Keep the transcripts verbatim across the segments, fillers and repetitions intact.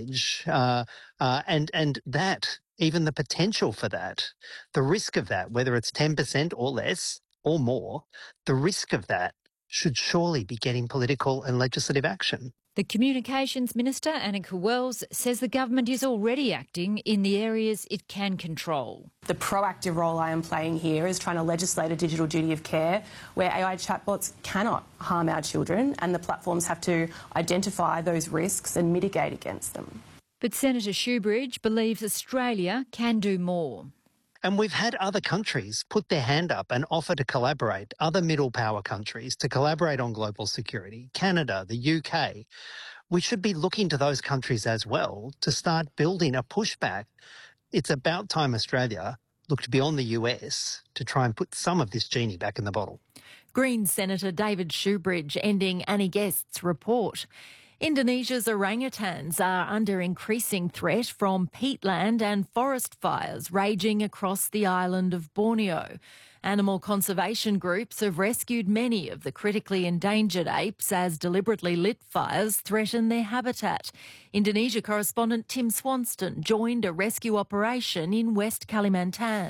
damage, uh, uh, and and that, even the potential for that, the risk of that, whether it's ten percent or less or more, the risk of that should surely be getting political and legislative action. The Communications Minister, Annika Wells, says the government is already acting in the areas it can control. The proactive role I am playing here is trying to legislate a digital duty of care where A I chatbots cannot harm our children, and the platforms have to identify those risks and mitigate against them. But Senator Shoebridge believes Australia can do more. And we've had other countries put their hand up and offer to collaborate, other middle power countries to collaborate on global security, Canada, the U K. We should be looking to those countries as well to start building a pushback. It's about time Australia looked beyond the U S to try and put some of this genie back in the bottle. Greens Senator David Shoebridge ending Annie Guest's report. Indonesia's orangutans are under increasing threat from peatland and forest fires raging across the island of Borneo. Animal conservation groups have rescued many of the critically endangered apes as deliberately lit fires threaten their habitat. Indonesia correspondent Tim Swanston joined a rescue operation in West Kalimantan.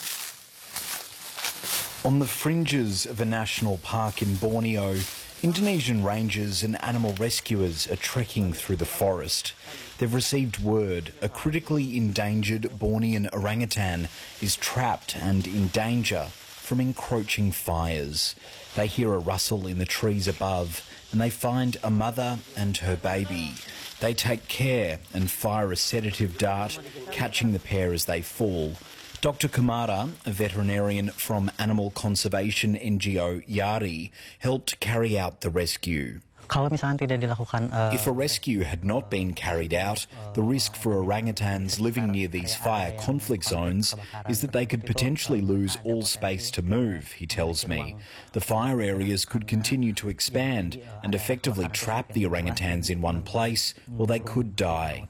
On the fringes of a national park in Borneo, Indonesian rangers and animal rescuers are trekking through the forest. They've received word a critically endangered Bornean orangutan is trapped and in danger from encroaching fires. They hear a rustle in the trees above and they find a mother and her baby. They take care and fire a sedative dart, catching the pair as they fall. Doctor Kumara, a veterinarian from animal conservation N G O Yari, helped carry out the rescue. If a rescue had not been carried out, the risk for orangutans living near these fire conflict zones is that they could potentially lose all space to move, he tells me. The fire areas could continue to expand and effectively trap the orangutans in one place, or they could die.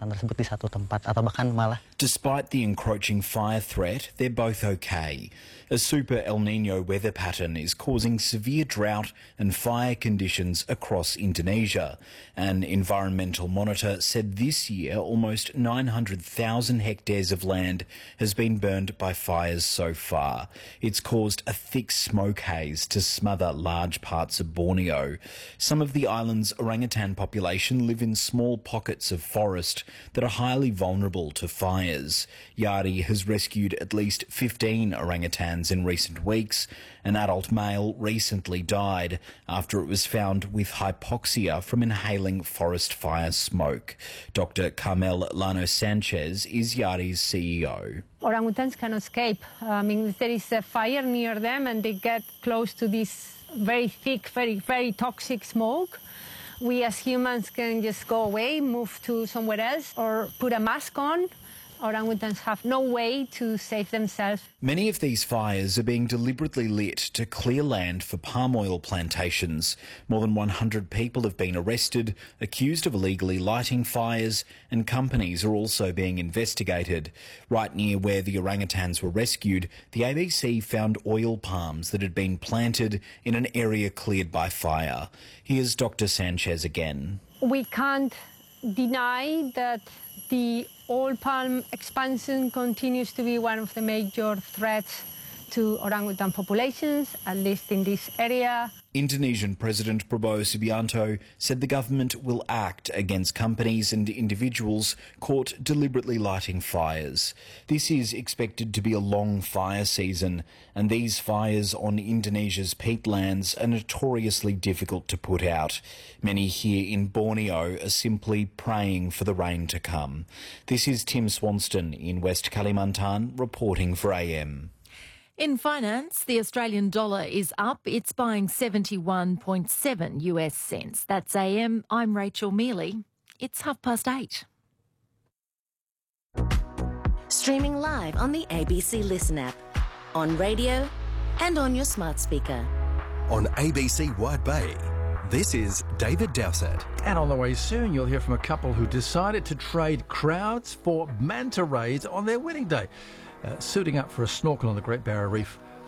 Despite the encroaching fire threat, they're both okay. A super El Niño weather pattern is causing severe drought and fire conditions across Indonesia. An environmental monitor said this year almost nine hundred thousand hectares of land has been burned by fires so far. It's caused a thick smoke haze to smother large parts of Borneo. Some of the island's orangutan population live in small pockets of forest that are highly vulnerable to fires. Yari has rescued at least fifteen orangutans in recent weeks. An adult male recently died after it was found with hypoxia from inhaling forest fire smoke. Doctor Carmel Llano Sanchez is Yari's C E O. Orangutans can escape. I mean, if there is a fire near them and they get close to this very thick, very, very toxic smoke, we as humans can just go away, move to somewhere else, or put a mask on. Orangutans have no way to save themselves. Many of these fires are being deliberately lit to clear land for palm oil plantations. More than one hundred people have been arrested, accused of illegally lighting fires, and companies are also being investigated. Right near where the orangutans were rescued, the A B C found oil palms that had been planted in an area cleared by fire. Here's Doctor Sanchez again. We can't deny that the oil palm expansion continues to be one of the major threats to orangutan populations, at least in this area. Indonesian President Prabowo Subianto said the government will act against companies and individuals caught deliberately lighting fires. This is expected to be a long fire season, and these fires on Indonesia's peatlands are notoriously difficult to put out. Many here in Borneo are simply praying for the rain to come. This is Tim Swanston in West Kalimantan reporting for A M. In finance, the Australian dollar is up. It's buying seventy-one point seven US cents. That's A M. I'm Rachel Mealy. It's half past eight. Streaming live on the A B C Listen app, on radio and on your smart speaker. On A B C Wide Bay, this is David Dowsett. And on the way soon, you'll hear from a couple who decided to trade crowds for manta rays on their wedding day. Uh, suiting up for a snorkel on the Great Barrier Reef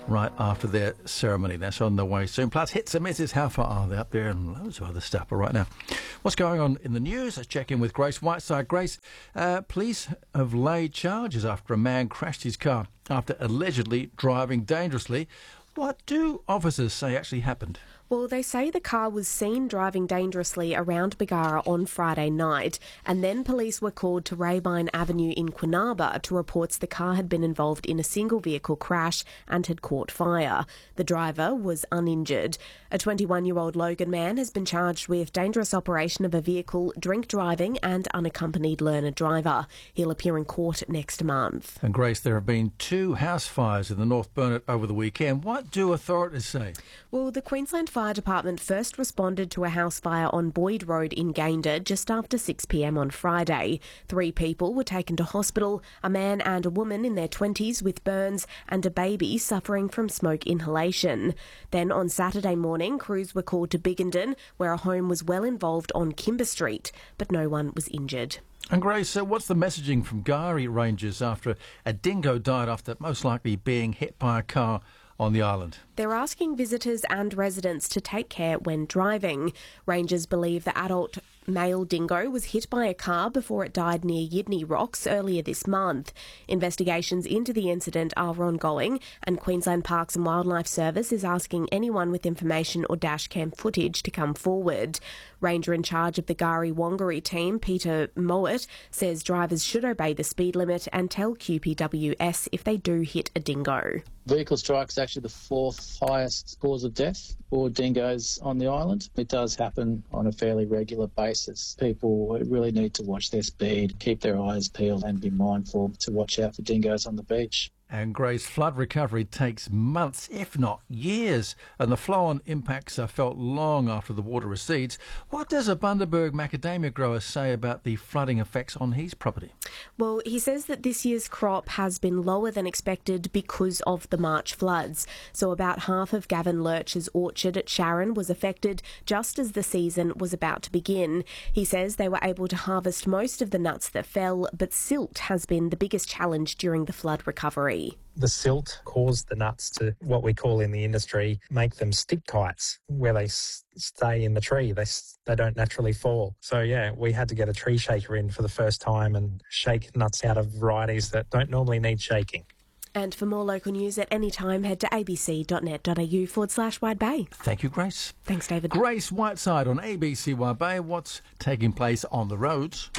right after their ceremony. That's on the way soon. Plus, hits and misses. How far are they up there? And loads of other stuff. But right now, what's going on in the news? Let's check in with Grace Whiteside. Grace, uh, police have laid charges after a man crashed his car after allegedly driving dangerously. What do officers say actually happened? Well, they say the car was seen driving dangerously around Bargara on Friday night, and then police were called to Rabine Avenue in Quinaba to reports the car had been involved in a single vehicle crash and had caught fire. The driver was uninjured. A twenty-one-year-old Logan man has been charged with dangerous operation of a vehicle, drink driving and unaccompanied learner driver. He'll appear in court next month. And Grace, there have been two house fires in the North Burnett over the weekend. What do authorities say? Well, the Queensland Fire Department first responded to a house fire on Boyd Road in Gayndah just after six p m on Friday. Three people were taken to hospital, a man and a woman in their twenties with burns and a baby suffering from smoke inhalation. Then on Saturday morning, crews were called to Biggenden, where a home was well involved on Kimber Street, but no one was injured. And Grace, uh, what's the messaging from Gari Rangers after a dingo died after most likely being hit by a car on the island? They're asking visitors and residents to take care when driving. Rangers believe the adult male dingo was hit by a car before it died near Yidney Rocks earlier this month. Investigations into the incident are ongoing, and Queensland Parks and Wildlife Service is asking anyone with information or dashcam footage to come forward. Ranger in charge of the Gari Wangari team, Peter Mowat, says drivers should obey the speed limit and tell Q P W S if they do hit a dingo. Vehicle strike is actually the fourth highest cause of death for dingoes on the island. It does happen on a fairly regular basis. People really need to watch their speed, keep their eyes peeled and be mindful to watch out for dingoes on the beach. And Grace, flood recovery takes months, if not years, and the flow-on impacts are felt long after the water recedes. What does a Bundaberg macadamia grower say about the flooding effects on his property? Well, he says that this year's crop has been lower than expected because of the March floods. So about half of Gavin Lurch's orchard at Sharon was affected just as the season was about to begin. He says they were able to harvest most of the nuts that fell, but silt has been the biggest challenge during the flood recovery. The silt caused the nuts to, what we call in the industry, make them stick kites, where they s- stay in the tree. They s- they don't naturally fall. So, yeah, we had to get a tree shaker in for the first time and shake nuts out of varieties that don't normally need shaking. And for more local news at any time, head to abc.net.au forward slash Wide Bay. Thank you, Grace. Thanks, David. Grace Whiteside on A B C Wide Bay. What's taking place on the roads?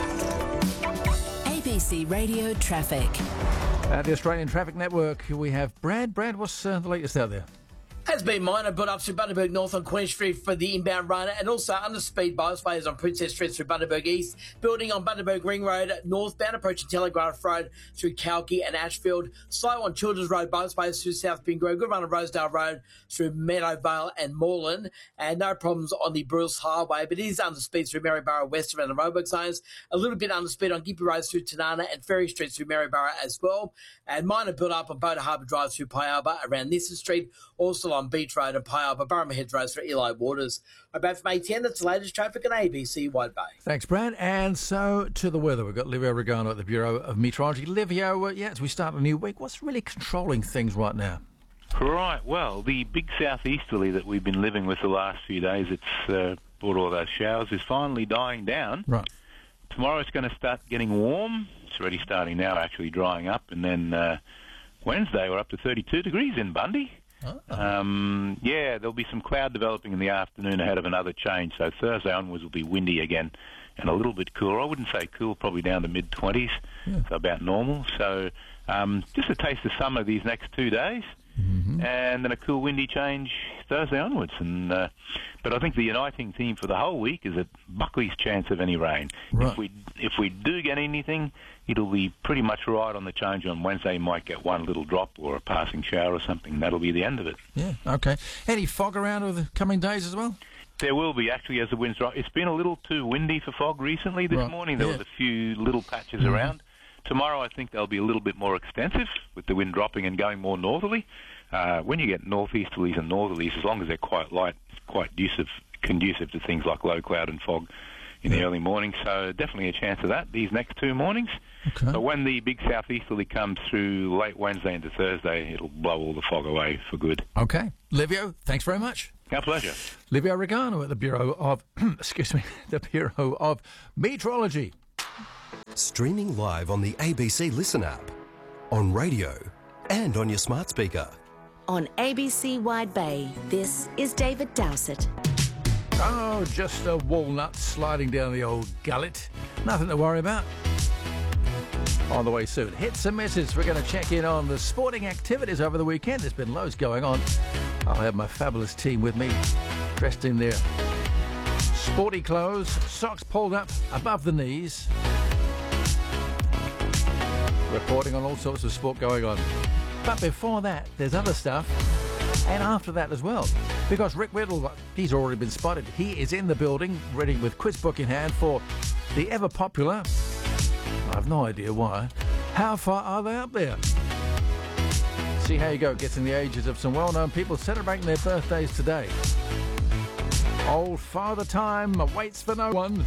A B C Radio Traffic. At the Australian Traffic Network, we have Brad. Brad, what's uh, the latest out there? Has been minor build-up through Bundaberg North on Queen Street for the inbound runner, and also under speed bypass on Princess Street through Bundaberg East, building on Bundaberg Ring Road, northbound approaching Telegraph Road through Kalki and Ashfield, slow on Children's Road bypass through South Bingrove, good run on Rosedale Road through Meadowvale and Moreland, and no problems on the Bruce Highway, but it is under speed through Maryborough West around the roadwork zones, a little bit under speed on Gippy Road through Tanana and Ferry Street through Maryborough as well, and minor build-up on Boda Harbour Drive through Piaba around Nissen Street, also on Beach Road and Piaba, Burrum Heads Road through Eli Waters. About from A ten, that's the latest traffic on A B C Wide Bay. Thanks, Brad. And so to the weather. We've got Livio Regano at the Bureau of Meteorology. Livio, uh, yeah, as we start a new week, what's really controlling things right now? Right, well, the big southeasterly that we've been living with the last few days, it's uh, brought all those showers, is finally dying down. Right. Tomorrow it's going to start getting warm. It's already starting now, actually drying up. And then uh, Wednesday we're up to thirty-two degrees in Bundy. Oh. Um, yeah, there'll be some cloud developing in the afternoon ahead of another change. So Thursday onwards will be windy again and a little bit cooler. I wouldn't say cool, probably down to mid-twenties, yeah. So about normal. So um, just a taste of summer these next two days. Mm-hmm. And then a cool windy change Thursday onwards. And uh, but I think the uniting theme for the whole week is that Buckley's chance of any rain. Right. If we if we do get anything, it'll be pretty much right on the change on Wednesday. You might get one little drop or a passing shower or something. That'll be the end of it. Yeah, okay. Any fog around over the coming days as well? There will be, actually, as the winds drop. It's been a little too windy for fog recently. This right. morning there yeah. was a few little patches mm-hmm. around. Tomorrow I think they'll be a little bit more extensive with the wind dropping and going more northerly. Uh, when you get northeasterlies and northerlies, as long as they're quite light, it's quite conducive, conducive to things like low cloud and fog in the early morning, so definitely a chance of that these next two mornings. Okay. But when the big southeasterly comes through late Wednesday into Thursday, it'll blow all the fog away for good. Okay. Livio, thanks very much. Our pleasure. Livio Regano at the Bureau of, excuse me, the Bureau of Meteorology. Streaming live on the A B C Listen app, on radio and on your smart speaker. On A B C Wide Bay, this is David Dowsett. Oh, just a walnut sliding down the old gullet. Nothing to worry about. On the way soon. Hits and misses. We're going to check in on the sporting activities over the weekend. There's been loads going on. I'll have my fabulous team with me, dressed in their sporty clothes, socks pulled up above the knees, reporting on all sorts of sport going on. But before that, there's other stuff, and after that as well. Because Rick Whittle, he's already been spotted. He is in the building, ready with quiz book in hand for the ever-popular, I have no idea why, How Far Are They Up There? See how you go, guessing the ages of some well-known people celebrating their birthdays today. Old Father Time waits for no one.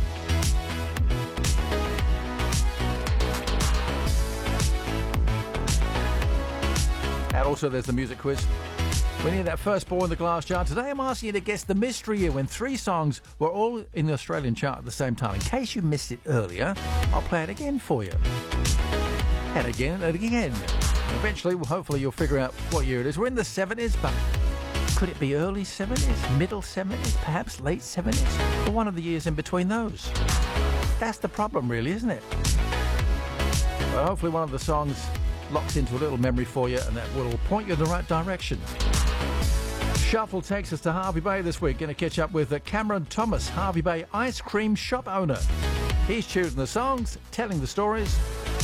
And also there's the music quiz. We need that first ball in the glass jar. Today I'm asking you to guess the mystery year when three songs were all in the Australian chart at the same time. In case you missed it earlier, I'll play it again for you. And again and again. Eventually, well, hopefully you'll figure out what year it is. We're in the seventies, but could it be early seventies, middle seventies, perhaps late seventies? Or one of the years in between those? That's the problem, really, isn't it? Well, hopefully one of the songs locks into a little memory for you, and that will point you in the right direction. Shuffle takes us to Hervey Bay this week. Going to catch up with Cameron Thomas, Hervey Bay ice cream shop owner. He's choosing the songs, telling the stories.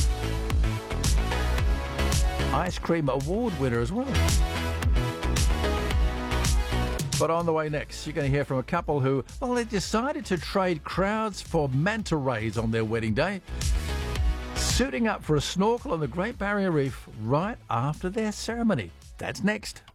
Ice cream award winner as well. But on the way next, you're going to hear from a couple who, well, they decided to trade crowds for manta rays on their wedding day, suiting up for a snorkel on the Great Barrier Reef right after their ceremony. That's next.